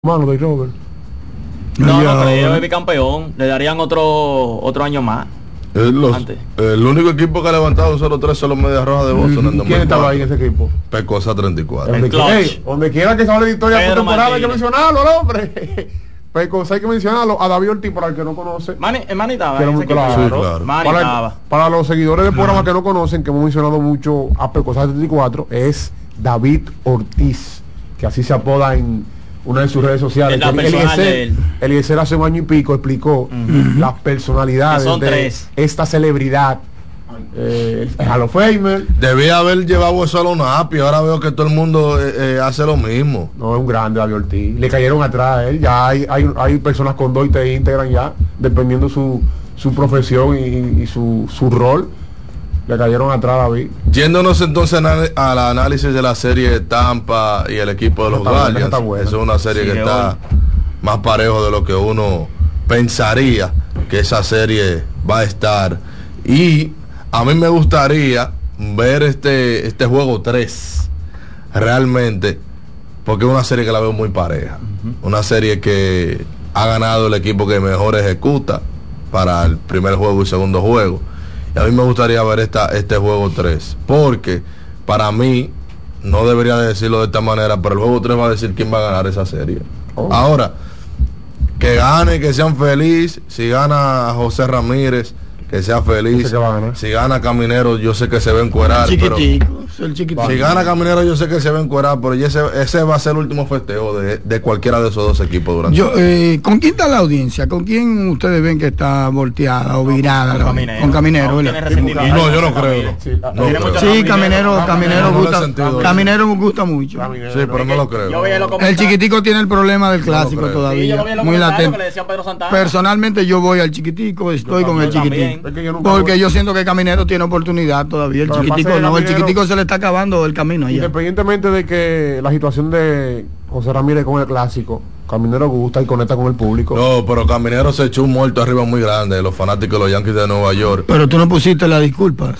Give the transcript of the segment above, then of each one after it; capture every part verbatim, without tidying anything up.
Mano de Robert. No, no creo, es bicampeón. Le darían otro otro año más. Es los, el único equipo que ha levantado un cero tres son los Medias Rojas de Boston. En ¿Quién estaba ahí en ese equipo? Pecosa treinta y cuatro. Donde, hey, donde quiera que salga la historia por temporada hay que mencionarlo, hombre. Pecosa hay que mencionarlo. A David Ortiz, para el que no conoce. Mani, Mani estaba. Claro, sí, claro. Mani para, estaba. Para los seguidores del programa que no conocen, que hemos mencionado mucho a Pecosa treinta y cuatro, es David Ortiz, que así se apoda en una de sus redes sociales. Eliezer, Eliezer hace un año y pico explicó uh-huh. las personalidades de tres. Esta celebridad. Eh, el Hall of Famer. Debía haber llevado eso a los Napi. Ahora veo que todo el mundo eh, eh, hace lo mismo. No, es un grande David Ortiz. Le cayeron atrás a él. Ya hay, hay, hay personas con dos y te integran ya, dependiendo su, su profesión y, y su, su rol. Le cayeron atrás a David. Yéndonos entonces al análisis de la serie de Tampa y el equipo de los Guardians. Bueno. Es una serie sí, que está bueno. más parejo de lo que uno pensaría que esa serie va a estar. Y a mí me gustaría ver este, este juego tres realmente, porque es una serie que la veo muy pareja. Uh-huh. Una serie que ha ganado el equipo que mejor ejecuta para el primer juego y segundo juego. Y a mí me gustaría ver esta, este juego tres, porque para mí, no debería de decirlo de esta manera, pero el juego tres va a decir quién va a ganar esa serie. Oh. Ahora, que gane, que sean felices. Si gana José Ramírez, que sea feliz. Si gana Caminero, yo sé que se va a encuerar. El chiquitico, pero, el chiquitico. Si gana Caminero, yo sé que se va a encuerar, pero ese, ese va a ser el último festejo de, de cualquiera de esos dos equipos durante yo, eh, ¿Con quién está la audiencia? ¿Con quién ustedes ven que está volteada o virada? Con Caminero. Con Caminero, no, no, yo no creo. Sí, no creo. sí Caminero, Caminero gusta, Caminero me gusta mucho. Caminero. Sí, pero no lo creo. El chiquitico tiene el problema del clásico no todavía. Sí, muy latente. Personalmente yo voy al chiquitico, estoy con el chiquitico. Porque yo siento que Caminero tiene oportunidad todavía. El no, chiquitico no, Caminero, el chiquitico se le está acabando el camino allá. Independientemente de que la situación de José Ramírez con el clásico, Caminero gusta y conecta con el público. No, pero Caminero se echó un muerto arriba muy grande, los fanáticos de los Yankees de Nueva York. Pero tú no pusiste las disculpas.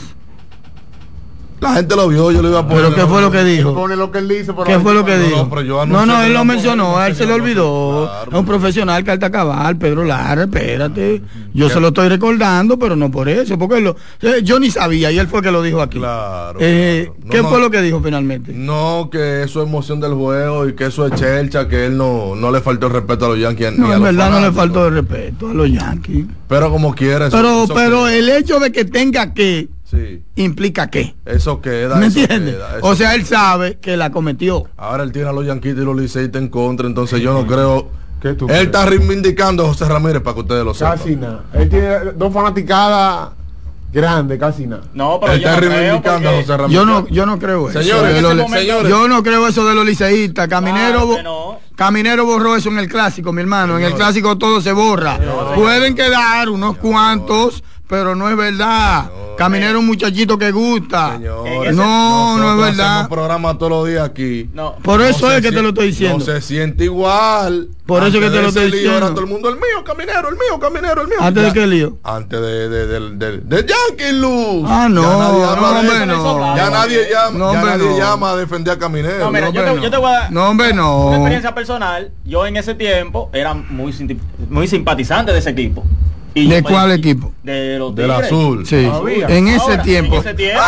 La gente lo vio, yo le iba a poner. ¿Pero qué fue lo que dijo? Pone lo que él dice, ¿Qué fue lo que no, dijo? No, yo no, no, él lo mencionó, a él se le olvidó. Claro, es un profesional que alta cabal, Pedro Lara, espérate. Yo ¿Qué? se lo estoy recordando, pero no por eso, porque él lo, eh, yo ni sabía y él fue que lo dijo aquí. Claro. Eh, claro. No, ¿Qué no, fue lo que dijo finalmente? No, que eso es emoción del juego y que eso es chelcha, que él no, no le faltó el respeto a los Yankees. No, ni a en los verdad fanáticos. no le faltó el respeto a los Yankees. Pero como quiera. Eso, pero eso pero que... el hecho de que tenga que Sí. implica qué. Eso queda. ¿Me eso entiendes? Queda, eso o sea, queda. él sabe que la cometió. Ahora él tiene a los Yankees y los Liceístas en contra, entonces yo no creo. ¿Qué tú él crees? está reivindicando a José Ramírez para que ustedes lo sepan. Casi nada. Él tiene dos fanaticadas grandes, casi nada. No, pero él yo está no reivindicando a José Ramírez. Yo no, yo no creo eso. Señores, de los, momento, señores. Yo no creo eso de los liceístas. Caminero, claro no. Caminero borró eso en el clásico, mi hermano. Señores. En el clásico todo se borra. Señores. Pueden quedar unos Señores. cuantos, pero no es verdad. Señores. Caminero es un muchachito que gusta. Señores. No, no es verdad. Hacemos programa todos los días aquí. No. Por eso no es que si, te lo estoy diciendo. No se siente igual. Por eso que te lo estoy diciendo. Ahora todo el mundo el mío, Caminero, el mío, Caminero, el mío. ¿Antes ya, de qué lío? Antes de de de, de, de Yankee Luz. Ah, no. Ya nadie habla no, de eso. no. Ya nadie llama, no, ya nadie no. llama a defender a Caminero. No, mira, no, yo, te, no. yo te voy a dar no, hombre, no. una experiencia personal. Yo en ese tiempo era muy muy simpatizante de ese equipo. Y ¿De cuál me, equipo? De los Del Azul. Sí. En ese Ahora, tiempo. En ese tiempo.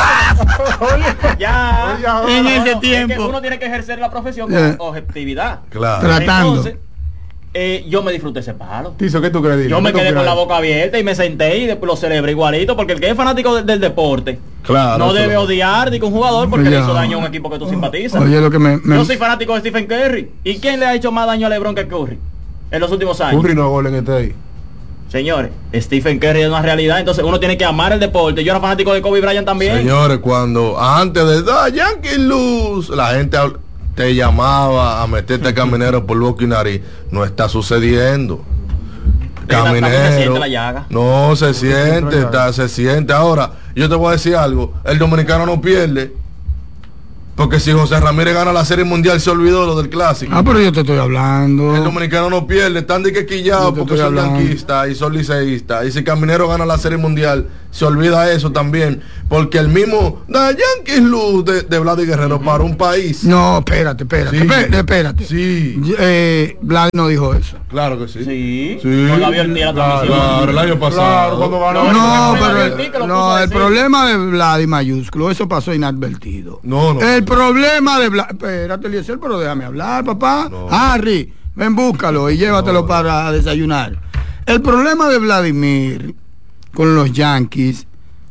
ya. En ese no, tiempo. Es que uno tiene que ejercer la profesión con yeah. objetividad. Claro. Tratando. Entonces, eh, yo me disfruté ese palo. Tizo, ¿qué tú crees? Yo me quedé con crees? la boca abierta y me senté y después lo celebré igualito, porque el que es fanático de, del deporte claro, no debe lo... odiar ni con un jugador porque Oye, le hizo daño a un equipo que tú simpatizas. Oye, lo que me, me... Yo soy fanático de Stephen Curry. ¿Y quién le ha hecho más daño a LeBron que Curry en los últimos años? Curry no gol en este ahí. Señores, Stephen Curry es una realidad, entonces uno tiene que amar el deporte. Yo era fanático de Kobe Bryant también. Señores, cuando antes de da Yankee Luz, la gente te llamaba a meterte Caminero por boca y nariz. No está sucediendo. Caminero. Se siente la llaga. No se siente, está, se siente. Ahora, yo te voy a decir algo. El dominicano no pierde. Porque si José Ramírez gana la Serie Mundial, se olvidó lo del clásico. Ah, pero yo te estoy hablando. El dominicano no pierde, están de que quillados porque son yanquistas y son liceístas. Y si Caminero gana la Serie Mundial, se olvida eso también. Porque el mismo da Yankees Luz de, de Vladi Guerrero uh-huh. para un país. No, espérate, espérate, sí. espérate. espérate. Sí. Eh, Vladi no dijo eso. Claro que sí. Sí. sí. Con Gabriel Díaz la transmisión. Claro, el año pasado. Claro, ganó, no, pero el, no, el problema de Vladi mayúsculo, eso pasó inadvertido. No, no. El problema de Vladi, espérate, Eliezer, pero déjame hablar, papá. No. Harry, ven, búscalo y llévatelo no, para desayunar. El problema de Vladimir con los Yankees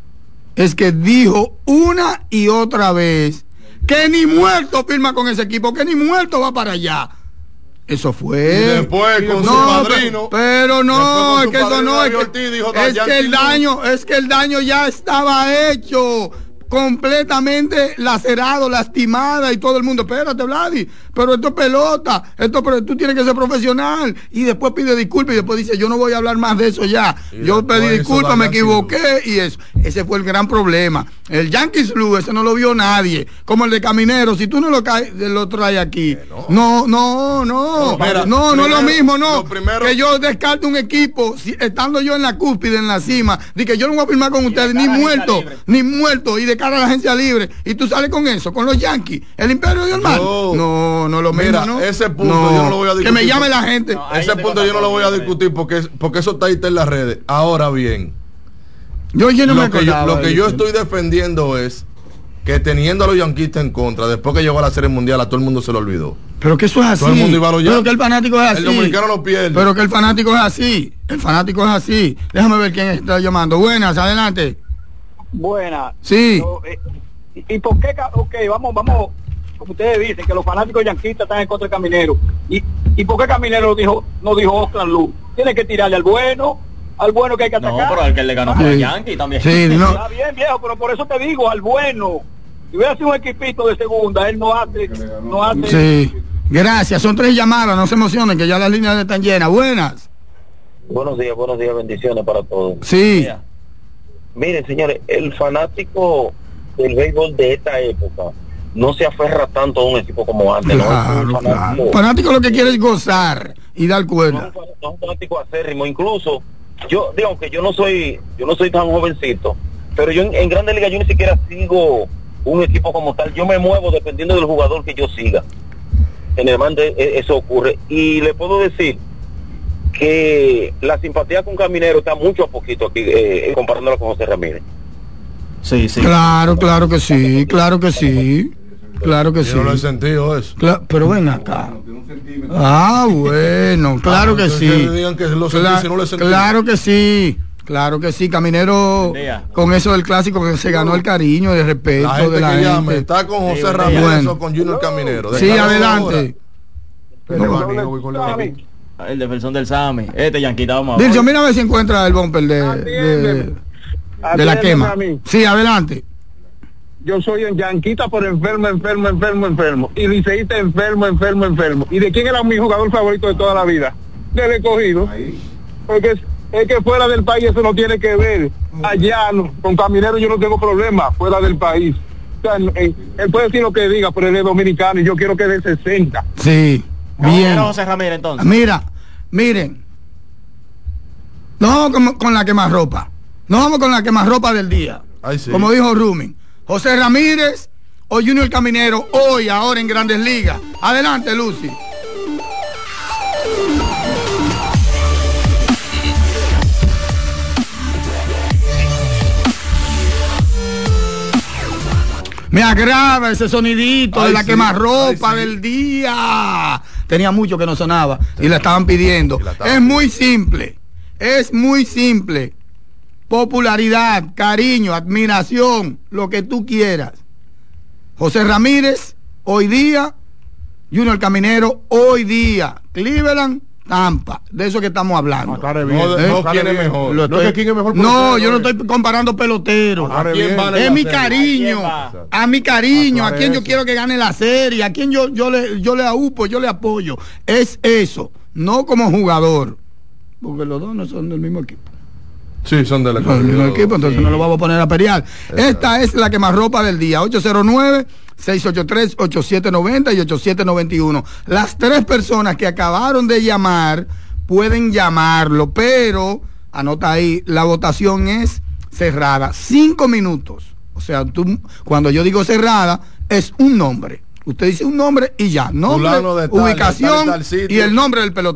es que dijo una y otra vez que ni muerto firma con ese equipo, que ni muerto va para allá. Eso fue. Y después con no, su padrino. Pero no, es que eso no, es que, es que el daño, es que el daño ya estaba hecho. Completamente lacerado, lastimada y todo el mundo, espérate Vladi, pero esto es pelota, esto, pero tú tienes que ser profesional, y después pide disculpas y después dice yo no voy a hablar más de eso ya, y yo pedí disculpas, me equivoqué y eso, ese fue el gran problema. El Yankees Blue, ese no lo vio nadie, como el de Caminero, si tú no lo, cae, lo traes aquí, no, no, no, no, no, mira, no, no es lo mismo, no, lo primero, que yo descarte un equipo, si, estando yo en la cúspide, en la cima, de que yo no voy a firmar con ustedes, ni muerto, ni muerto, y de cara a la agencia libre, y tú sales con eso, con los Yankees, el Imperio del Mal. No, no, no lo mira, mismo, ¿no? Ese punto no, yo no lo voy a discutir. Que me llame la gente. No, ese punto yo no lo voy a discutir porque, porque eso está ahí en las redes. Ahora bien, yo, yo no lo, me que yo, lo que de yo estoy defendiendo es que teniendo a los yanquistas en contra, después que llegó a la Serie Mundial, a todo el mundo se lo olvidó. Pero que eso es así. Todo el mundo iba a los pero que el fanático es así. El dominicano no pierde. Pero que el fanático es así. El fanático es así. Déjame ver quién está llamando. Buenas, adelante. Buenas. Sí. Yo, eh, ¿Y por qué? Ok, vamos, vamos, como ustedes dicen, que los fanáticos yanquistas están en contra del Caminero. ¿Y, y por qué Caminero dijo, no dijo Oscar Luz? Tiene que tirarle al bueno, al bueno que hay que atacar. No, pero al que le ganó fue el Yankee también. Sí, no. Está bien, viejo, pero por eso te digo, al bueno. Si hubiera sido un equipito de segunda, él no hace, no hace. Sí, gracias, son tres llamadas, no se emocionen, que ya las líneas están llenas. Buenas. Buenos días, buenos días, bendiciones para todos. Sí. Miren, señores, el fanático del béisbol de esta época no se aferra tanto a un equipo como antes. Claro, ¿no? fanático, claro. fanático lo que quiere es gozar y dar cuerda. No, no es un fanático acérrimo, incluso yo digo que yo no soy yo no soy tan jovencito, pero yo en, en Grandes Ligas yo ni siquiera sigo un equipo como tal, yo me muevo dependiendo del jugador que yo siga. Generalmente eso ocurre y le puedo decir que la simpatía con Caminero está mucho a poquito aquí eh, comparándolo con José Ramírez. Sí, sí. Claro, claro que sí, claro que sí, claro que sí. Yo no lo he sentido eso. Cla pero ven acá. Ah, bueno, claro que sí. Claro que sí, claro que sí. Caminero, con eso del clásico, que se ganó el cariño y el respeto la gente de la que gente. Llame, está con José sí, Ramírez bueno. o con Junior Caminero. Sí, adelante. El defensor del Sami. Este yanquita, vamos a ver. Mira a ver si encuentra el bumper de, de, de la quema. Sí, adelante. Yo soy un yanquita por enfermo, enfermo, enfermo, enfermo. Y liceísta enfermo, enfermo, enfermo. ¿Y de quién era mi jugador favorito de toda la vida? Del escogido. Porque es, es que fuera del país eso no tiene que ver. Allá, no, con Caminero yo no tengo problema, fuera del país. O sea, él, él puede decir lo que diga, pero él es dominicano y yo quiero que dé sesenta. Sí. Bien. José Ramírez, entonces. Mira, miren. No vamos con, con la quemarropa. No vamos con la quemarropa del día. Ay, sí. Como dijo Rumen. José Ramírez o Junior Caminero hoy, ahora en Grandes Ligas. Adelante, Lucy. Me agrada ese sonidito ay, de la sí, quemarropa ay, sí. del día. Tenía mucho que no sonaba y la estaban pidiendo. Es muy simple. Es muy simple. Popularidad, cariño, admiración, lo que tú quieras. José Ramírez, hoy día. Junior Caminero, hoy día. Cleveland, Tampa. De eso que estamos hablando. No, no, ¿eh? no quién es mejor. Estoy, no, es quién es mejor no yo no estoy comparando peloteros. Es mi cariño. A mi cariño. A quien yo quiero que gane la serie. A quien yo, yo, le, yo le aupo, yo le apoyo. Es eso. No como jugador. Porque los dos no son del mismo equipo. Sí, son del equipo. No, equipo, entonces sí. No lo vamos a poner a pelear. Esta es la quemarropa del día, ocho cero nueve, seis ocho tres, ocho siete nueve cero y ocho siete nueve uno. Las tres personas que acabaron de llamar pueden llamarlo, pero, anota ahí, la votación es cerrada, cinco minutos. O sea, tú, cuando yo digo cerrada, es un nombre. Usted dice un nombre y ya, nombre, tal, ubicación tal, tal, tal y el nombre del pelotero.